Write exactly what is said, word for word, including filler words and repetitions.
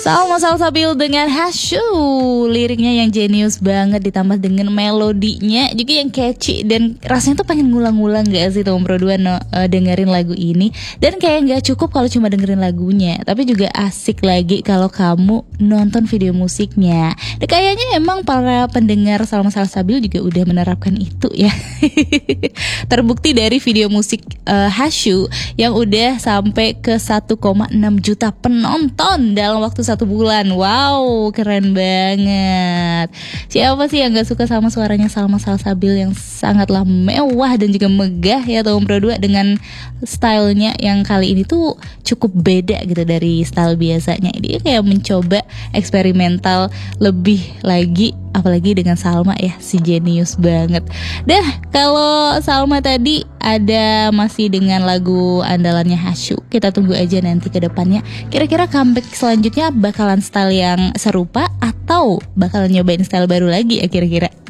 Salma Salsabil dengan Hasyu, liriknya yang jenius banget ditambah dengan melodinya juga yang catchy dan rasanya tuh pengen ngulang-ngulang gak sih Tom Pro dua no, uh, dengerin lagu ini. Dan kayak gak cukup kalau cuma dengerin lagunya, tapi juga asik lagi kalau kamu nonton video musiknya. Dan kayaknya emang para pendengar Salma Salsabil juga udah menerapkan itu ya. Terbukti dari video musik uh, Hasyu yang udah sampai ke satu koma enam juta penonton dalam waktu satu bulan. Wow, keren banget. Siapa sih yang gak suka sama suaranya Salma Salsabil yang sangatlah mewah dan juga megah ya Tom Pro dua, dengan stylenya yang kali ini tuh cukup beda gitu dari style biasanya. Dia kayak mencoba eksperimental lebih lagi, apalagi dengan Salma ya, si jenius banget. Dah, kalau Salma tadi ada masih dengan lagu andalannya Hasyu. Kita tunggu aja nanti ke depannya. Kira-kira comeback selanjutnya bakalan style yang serupa atau bakalan nyobain style baru lagi ya kira-kira?